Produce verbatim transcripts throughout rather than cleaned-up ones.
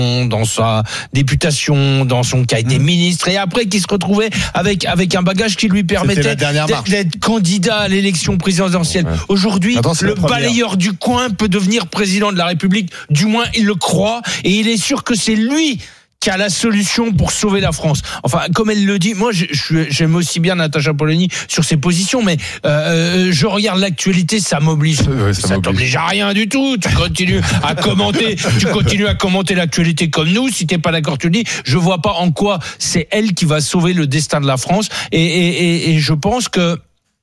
dans sa députation, dans son cas des ministres, et après qui se retrouvait avec avec un bagage qui lui permettait d'être, d'être candidat à l'élection présidentielle. Ouais. Aujourd'hui, Attends, le balayeur du coin peut devenir président de la République, du moins il le croit, et il est sûr que c'est lui qui a la solution pour sauver la France. Enfin, comme elle le dit, moi je, je, j'aime aussi bien Natacha Polony sur ses positions, mais euh, je regarde l'actualité, ça m'oblige. Ouais, ça, ça m'oblige. t'oblige à rien du tout. Tu continues à commenter, tu continues à commenter l'actualité comme nous. Si t'es pas d'accord, tu le dis. Je vois pas en quoi c'est elle qui va sauver le destin de la France. Et, et, et, et je pense que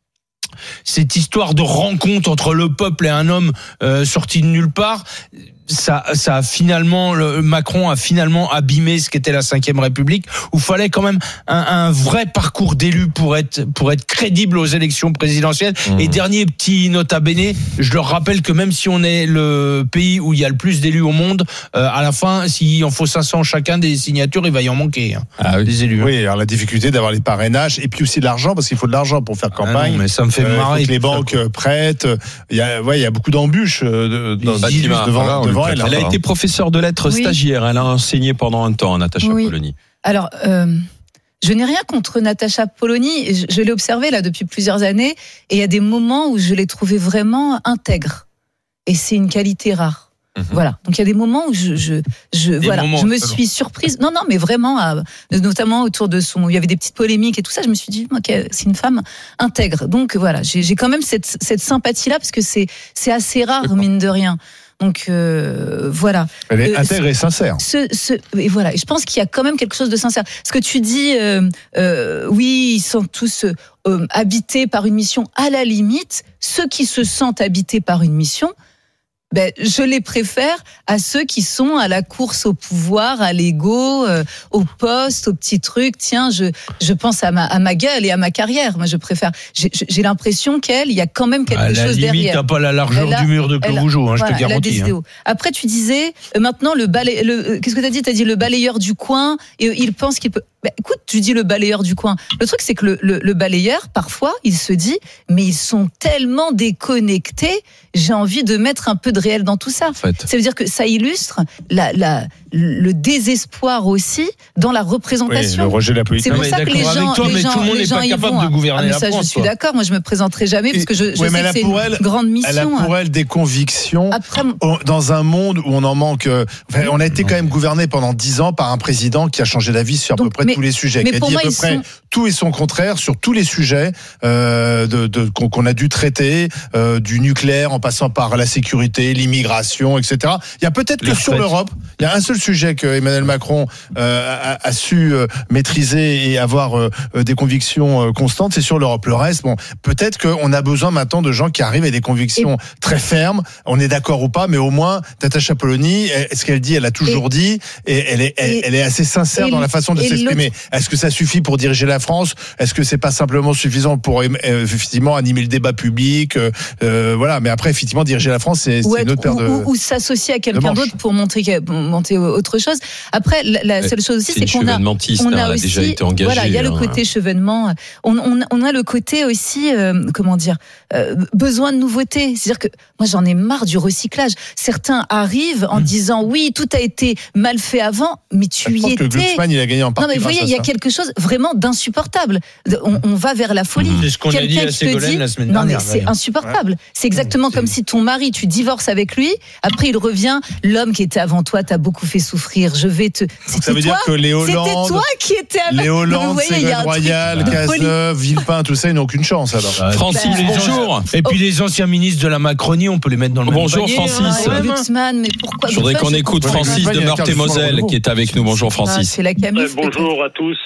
cette histoire de rencontre entre le peuple et un homme euh, sorti de nulle part, ça, ça a finalement, le, Macron a finalement abîmé ce qu'était la cinquième République, où il fallait quand même un, un vrai parcours d'élu pour être, pour être crédible aux élections présidentielles. Mmh. Et dernier petit nota bene, je leur rappelle que même si on est le pays où il y a le plus d'élus au monde, euh, à la fin, s'il en faut cinq cents chacun des signatures, il va y en manquer, hein, ah, oui. des élus. Oui, alors la difficulté d'avoir les parrainages, et puis aussi de l'argent, parce qu'il faut de l'argent pour faire campagne. Ah non, mais ça me fait euh, marrer. Les banques ça, prêtent, il y a, ouais, il y a beaucoup d'embûches euh, de, dans, devant, devant, devant elle. Elle a été professeure de lettres oui. stagiaire. Elle a enseigné pendant un temps, Natacha oui. Polony. Alors, euh, je n'ai rien contre Natacha Polony. Je, je l'ai observée là depuis plusieurs années, et il y a des moments où je l'ai trouvée vraiment intègre. Et c'est une qualité rare. Mmh. Voilà. Donc il y a des moments où je, je, je voilà, moments, je me suis alors. surprise. Non, non, mais vraiment, à, notamment autour de son, il y avait des petites polémiques et tout ça. Je me suis dit, ok, c'est une femme intègre. Donc voilà, j'ai, j'ai quand même cette, cette sympathie-là parce que c'est, c'est assez rare, mine de rien. Donc euh, voilà. Elle est euh, intègre et sincère. Ce, ce, et voilà. Et je pense qu'il y a quand même quelque chose de sincère. Ce que tu dis, euh, euh, oui, ils sont tous euh, habités par une mission. À la limite, ceux qui se sentent habités par une mission, ben, je les préfère à ceux qui sont à la course au pouvoir, à l'ego, euh, au poste, aux petits trucs. Tiens, je je pense à ma à ma gueule et à ma carrière. Moi, je préfère. J'ai, j'ai l'impression qu'elle, il y a quand même quelque à chose limite, derrière. T'as pas la largeur a, du mur de Clos-Vougeot, hein, voilà, je te garantis. Hein. Après, tu disais euh, maintenant le balai, le euh, qu'est-ce que t'as dit? T'as dit le balayeur du coin et euh, il pense qu'il peut. Ben, écoute, tu dis le balayeur du coin. Le truc, c'est que le, le, le balayeur, parfois, il se dit, mais ils sont tellement déconnectés, j'ai envie de mettre un peu de réel dans tout ça. En fait. Ça veut dire que ça illustre la, la, le désespoir aussi dans la représentation. Oui, le rejet de la politique. C'est pour non, ça que les gens, toi, les gens, tout le monde les n'est gens pas y capable vont. de gouverner ah, mais la ça, France. Je suis toi. d'accord. Moi, je me présenterai jamais parce que je, je oui, sais que c'est une elle, grande mission. Elle a pour elle des convictions. Après, dans un monde où on en manque. Enfin, on a été quand même gouverné pendant dix ans par un président qui a changé d'avis sur à peu près tous les sujets. Qui a dit à peu près tout et son contraire sur tous les sujets euh, de, de, qu'on, qu'on a dû traiter, euh, du nucléaire en passant par la sécurité, l'immigration, et cetera. Il y a peut-être que sur l'Europe, il y a un seul sujet que Emmanuel Macron euh, a, a su euh, maîtriser et avoir euh, des convictions euh, constantes, c'est sur l'Europe. Le reste, bon, peut-être qu'on a besoin maintenant de gens qui arrivent avec des convictions et très fermes. On est d'accord ou pas, mais au moins, Natacha Polony, ce qu'elle dit, elle a toujours et dit, et elle est, elle, elle est assez sincère dans la façon de s'exprimer. Est-ce que ça suffit pour diriger la France? Est-ce que c'est pas simplement suffisant pour euh, effectivement animer le débat public? euh, Voilà, mais après effectivement diriger la France, c'est, c'est une autre paire de ou, ou s'associer à quelqu'un d'autre pour monter, monter autre chose. Après, la, la seule chose aussi, c'est, c'est qu'on a, on a, a aussi, déjà été engagé. Voilà, il y a le côté chevènement. On, on, on a le côté aussi, euh, comment dire, euh, besoin de nouveautés. C'est-à-dire que moi, j'en ai marre du recyclage. Certains arrivent en mmh. disant oui, tout a été mal fait avant, mais tu je y étais. Je pense que Glucksmann, il a gagné en partie. Non, mais vous voyez, il y a quelque chose vraiment d'insupportable. On, on va vers la folie. C'est ce qu'on Quelqu'un a dit à Ségolène la semaine non, dernière. Non, mais c'est insupportable. Ouais. C'est exactement mmh, comme si ton mari, tu divorces avec lui, après il revient, l'homme qui était avant toi t'a beaucoup fait souffrir, je vais te... C'était ça veut toi, dire que les Hollande, c'était toi qui étais avec... Les Hollande, Ségolène Royal, Cazeneuve, Villepin, tout ça, ils n'ont aucune chance alors. Euh, Francis, bah, bonjour. Et puis les anciens ministres de la Macronie, on peut les mettre dans le bonjour, même panier. Bonjour Francis. Hein, Glucksmann, mais pourquoi Je voudrais qu'on écoute Francis de Meurthe-et-Moselle qui est avec nous. Bonjour Francis. Ah, c'est la Camif, euh, bonjour à tous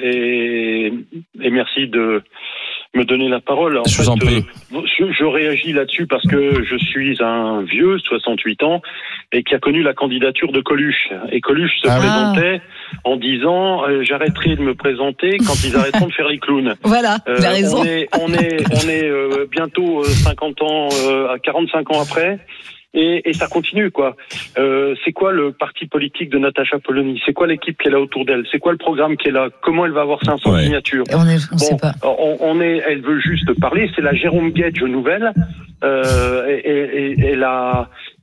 et, et merci de me donner la parole. En je fait, vous en prie. Euh, je, je réagis là-dessus parce que je suis un vieux, soixante-huit ans, et qui a connu la candidature de Coluche. Et Coluche se ah présentait ah. en disant euh, j'arrêterai de me présenter quand ils arrêteront de faire les clowns. Voilà, euh, il a raison. On est, on est, on est euh, bientôt euh, cinquante ans, euh, quarante-cinq ans après. Et, et ça continue, quoi. Euh, c'est quoi le parti politique de Natacha Polony? C'est quoi l'équipe qu'elle a autour d'elle? C'est quoi le programme qu'elle a? Comment elle va avoir cinq cents ouais. signatures? On est, on bon, sait pas. On, on est, elle veut juste parler. C'est la Jérôme Guedj nouvelle. Euh, et, et, et la,